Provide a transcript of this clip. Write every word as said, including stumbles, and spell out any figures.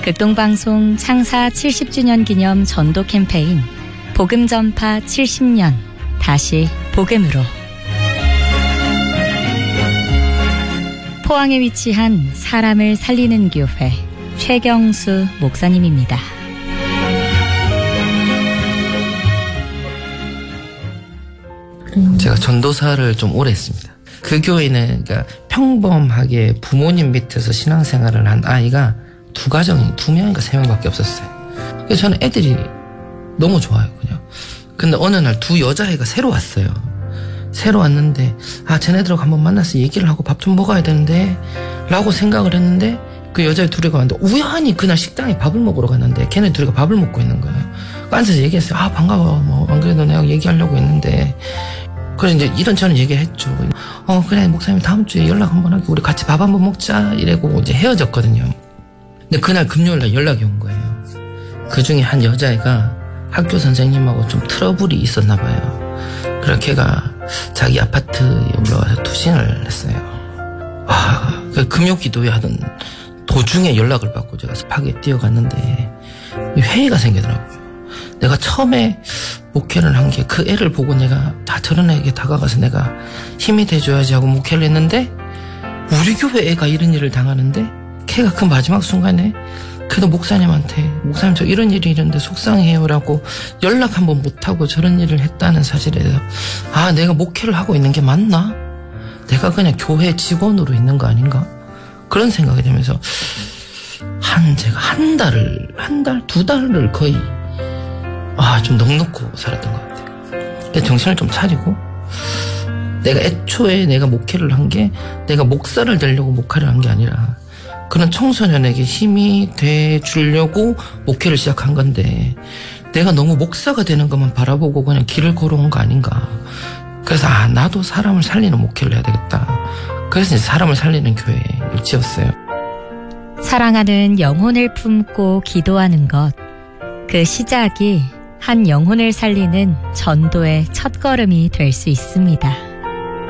극동방송 창사 칠십 주년 기념 전도 캠페인 복음 전파 칠십 년 다시 복음으로. 포항에 위치한 사람을 살리는 교회 최경수 목사님입니다. 제가 전도사를 좀 오래 했습니다. 그 교회는 그러니까 평범하게 부모님 밑에서 신앙생활을 한 아이가 두 가정이 두 명인가 세 명밖에 없었어요. 그래서 저는 애들이 너무 좋아요, 그냥. 근데 어느 날 두 여자애가 새로 왔어요. 새로 왔는데 아 쟤네들하고 한번 만나서 얘기를 하고 밥 좀 먹어야 되는데 라고 생각을 했는데 그 여자애 둘이가 왔는데 우연히 그날 식당에 밥을 먹으러 갔는데 걔네 둘이가 밥을 먹고 있는 거예요. 앉아서 얘기했어요. 아 반가워. 뭐 안 그래도 내가 얘기하려고 했는데. 그래서 이제 이런저런 얘기를 했죠. 어 그래 목사님 다음 주에 연락 한번 하게 우리 같이 밥 한번 먹자 이래고 이제 헤어졌거든요. 근데 그날 금요일날 연락이 온 거예요. 그 중에 한 여자애가 학교 선생님하고 좀 트러블이 있었나 봐요. 그래서 걔가 자기 아파트에 올라와서 투신을 했어요. 와, 그 금요기도회 하던 도중에 연락을 받고 제가 스파게 뛰어갔는데 회의가 생기더라고요. 내가 처음에 목회를 한 게 그 애를 보고 내가 다 저런 애에게 다가가서 내가 힘이 돼줘야지 하고 목회를 했는데 우리 교회 애가 이런 일을 당하는데 걔가 그 마지막 순간에 그래도 목사님한테 목사님 저 이런 일이 있는데 속상해요라고 연락 한번 못하고 저런 일을 했다는 사실에 대해서 아 내가 목회를 하고 있는 게 맞나? 내가 그냥 교회 직원으로 있는 거 아닌가? 그런 생각이 들면서 한 제가 한 달을 한 달 두 달을 거의 아 좀 넉넉고 살았던 것 같아요. 근데 정신을 좀 차리고 내가 애초에 내가 목회를 한 게 내가 목사를 되려고 목회를 한 게 아니라 그런 청소년에게 힘이 돼 주려고 목회를 시작한 건데 내가 너무 목사가 되는 것만 바라보고 그냥 길을 걸어온 거 아닌가. 그래서 아 나도 사람을 살리는 목회를 해야 되겠다. 그래서 이제 사람을 살리는 교회를 지었어요. 사랑하는 영혼을 품고 기도하는 것, 그 시작이 한 영혼을 살리는 전도의 첫걸음이 될 수 있습니다.